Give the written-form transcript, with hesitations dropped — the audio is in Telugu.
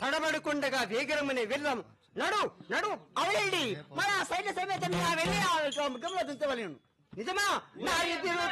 తడబడుకుండగా వేగరమని వెళ్ళాం. నడు నడు అవునండి, మన సైన్య సమేతంగా వెళ్ళి ఆ మృగంలో దించవలను. నిజమా? నా ఎదురు